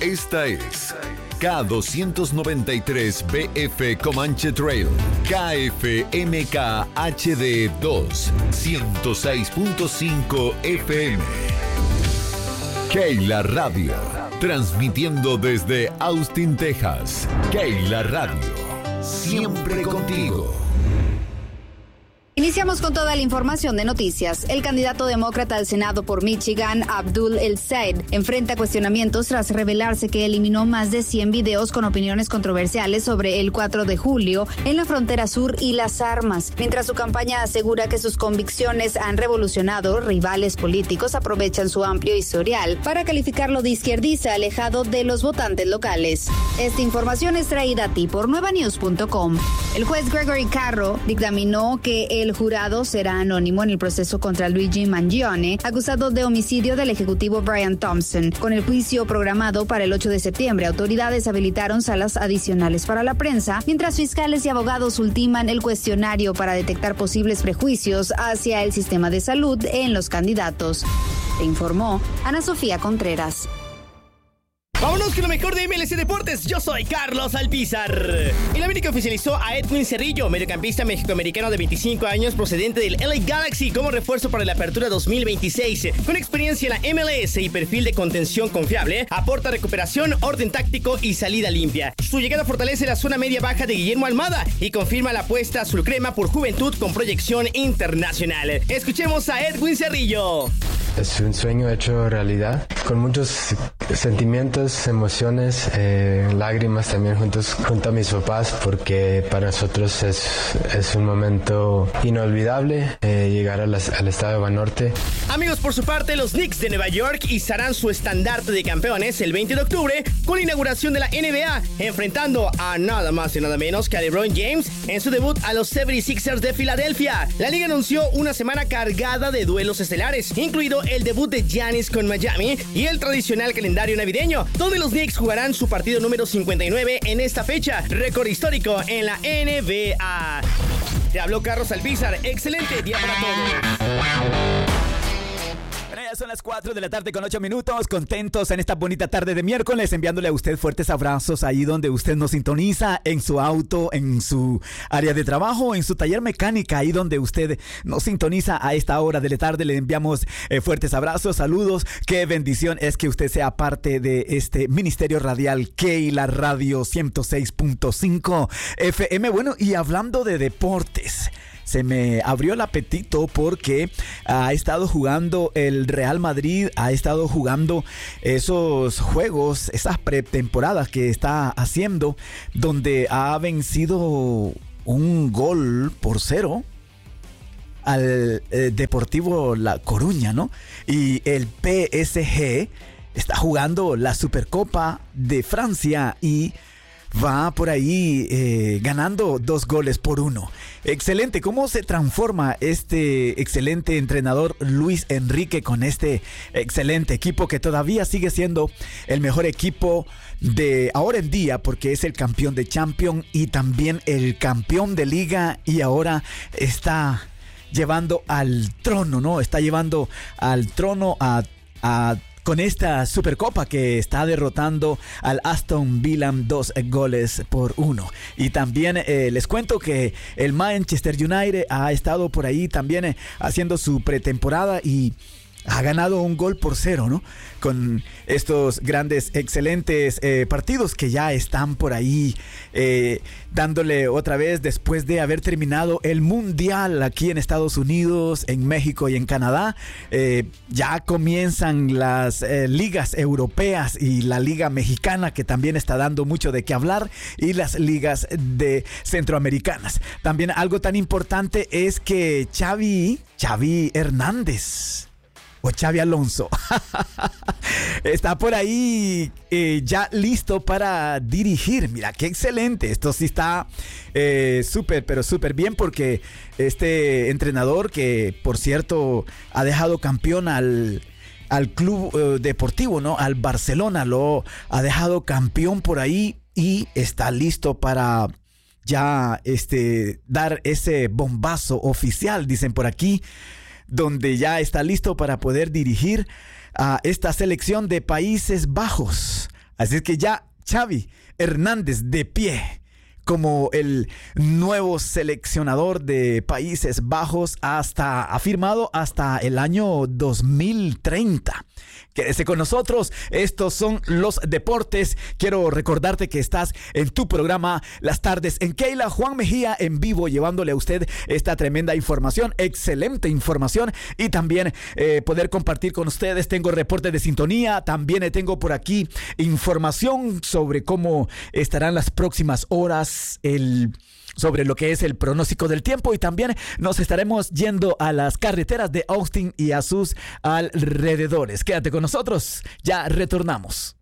Esta es K293BF Comanche Trail, KFMK HD 2, 106.5 FM. Keila Radio, transmitiendo desde Austin, Texas. Keila Radio, siempre contigo. Iniciamos con toda la información de noticias. El candidato demócrata al Senado por Michigan, Abdul El-Sayed, enfrenta cuestionamientos tras revelarse que eliminó más de 100 videos con opiniones controversiales sobre el 4 de julio en la frontera sur y las armas. Mientras su campaña asegura que sus convicciones han revolucionado, rivales políticos aprovechan su amplio historial para calificarlo de izquierdista alejado de los votantes locales. Esta información es traída a ti por nuevanews.com. El juez Gregory Carro dictaminó que el jurado será anónimo en el proceso contra Luigi Mangione, acusado de homicidio del ejecutivo Brian Thompson. Con el juicio programado para el 8 de septiembre, autoridades habilitaron salas adicionales para la prensa, mientras fiscales y abogados ultiman el cuestionario para detectar posibles prejuicios hacia el sistema de salud en los candidatos. Te informó Ana Sofía Contreras. Vámonos con lo mejor de MLS Deportes. Yo soy Carlos Alpizar. El América oficializó a Edwin Cerrillo, mediocampista mexicoamericano de 25 años procedente del LA Galaxy, como refuerzo para la apertura 2026. Con experiencia en la MLS y perfil de contención confiable, aporta recuperación, orden táctico y salida limpia. Su llegada fortalece la zona media-baja de Guillermo Almada y confirma la apuesta azul crema por juventud con proyección internacional. Escuchemos a Edwin Cerrillo. Es un sueño hecho realidad, con muchos sentimientos, emociones, lágrimas también junto a mis papás, porque para nosotros es un momento inolvidable llegar al Estadio Banorte. Amigos, por su parte, los Knicks de Nueva York izarán su estandarte de campeones el 20 de octubre con la inauguración de la NBA, enfrentando a nada más y nada menos que a LeBron James en su debut a los 76ers de Filadelfia. La liga anunció una semana cargada de duelos estelares, incluido el debut de Giannis con Miami y el tradicional calendario navideño, donde los Knicks jugarán su partido número 59 en esta fecha, récord histórico en la NBA. Te habló Carlos Alpizar. Excelente día para todos. Ya son las 4 de la tarde con 8 minutos, contentos en esta bonita tarde de miércoles, enviándole a usted fuertes abrazos ahí donde usted nos sintoniza, en su auto, en su área de trabajo, en su taller mecánica, ahí donde usted nos sintoniza a esta hora de la tarde. Le enviamos fuertes abrazos, saludos. Qué bendición es que usted sea parte de este ministerio radial Keila Radio 106.5 FM. Bueno, y hablando de deportes, se me abrió el apetito porque ha estado jugando el Real Madrid, ha estado jugando esos juegos, esas pretemporadas que está haciendo, donde ha vencido 1-0 al Deportivo La Coruña, ¿no? Y el PSG está jugando la Supercopa de Francia y va por ahí ganando 2-1. Excelente. ¿Cómo se transforma este excelente entrenador Luis Enrique con este excelente equipo que todavía sigue siendo el mejor equipo de ahora en día, porque es el campeón de Champions y también el campeón de Liga, y ahora está llevando al trono, ¿no? Está llevando al trono con esta Supercopa que está derrotando al Aston Villa 2-1. Y también les cuento que el Manchester United ha estado por ahí también haciendo su pretemporada y ha ganado 1-0, ¿no? Con estos grandes, excelentes partidos que ya están por ahí dándole otra vez después de haber terminado el Mundial aquí en Estados Unidos, en México y en Canadá. Ya comienzan las ligas europeas y la liga mexicana, que también está dando mucho de qué hablar, y las ligas de centroamericanas. También algo tan importante es que Xavi Hernández o Xavi Alonso está por ahí ya listo para dirigir. Mira, qué excelente. Esto sí está súper, pero súper bien, porque este entrenador, que por cierto ha dejado campeón al club deportivo, ¿no? Al Barcelona lo ha dejado campeón por ahí y está listo para ya dar ese bombazo oficial, dicen por aquí, donde ya está listo para poder dirigir a esta selección de Países Bajos, Así es que ya Xavi Hernández de pie como el nuevo seleccionador de Países Bajos ha firmado hasta el año 2030. Quédese con nosotros, estos son los deportes. Quiero recordarte que estás en tu programa Las Tardes en Keila. Juan Mejía en vivo llevándole a usted esta tremenda información, excelente información, y también poder compartir con ustedes. Tengo reportes de sintonía, también tengo por aquí información sobre cómo estarán las próximas horas, sobre lo que es el pronóstico del tiempo, y también nos estaremos yendo a las carreteras de Austin y a sus alrededores. Quédate con nosotros, ya retornamos.